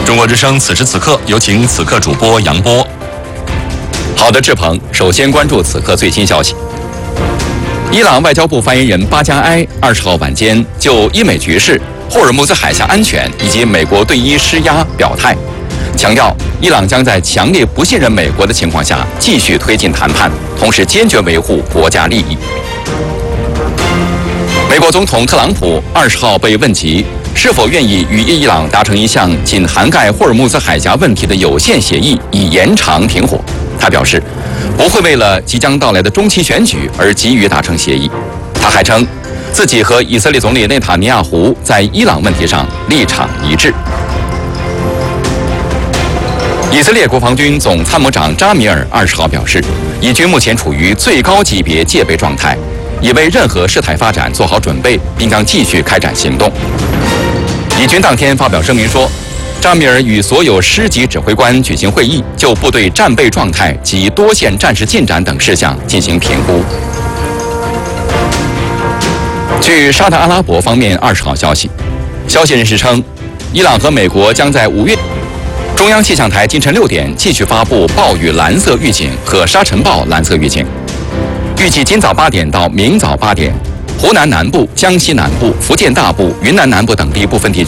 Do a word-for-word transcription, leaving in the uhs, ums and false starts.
中国之声此时此刻，有请此刻主播杨波。 好的，志鹏，首先关注此刻最新消息。伊朗外交部发言人巴加埃二十号晚间就伊美局势、霍尔木兹海峡安全以及美国对伊施压表态，强调伊朗将在强烈不信任美国的情况下继续推进谈判，同时坚决维护国家利益。美国总统特朗普二十号被问及是否愿意与伊朗达成一项仅涵盖霍尔木兹海峡问题的有限协议，以延长停火。他表示，不会为了即将到来的中期选举而急于达成协议。他还称，自己和以色列总理内塔尼亚胡在伊朗问题上立场一致。以色列国防军总参谋长扎米尔二十号表示，以军目前处于最高级别戒备状态，已为任何事态发展做好准备，并将继续开展行动。以军当天发表声明说，扎米尔与所有师级指挥官举行会议，就部队战备状态及多线战事进展等事项进行评估。据沙特阿拉伯方面二十号消息，消息人士称，伊朗和美国将在五月中央气象台今晨六点继续发布暴雨蓝色预警和沙尘暴蓝色预警，预计今早八点到明早八点，湖南南部、江西南部、福建大部、云南南部等地部分地区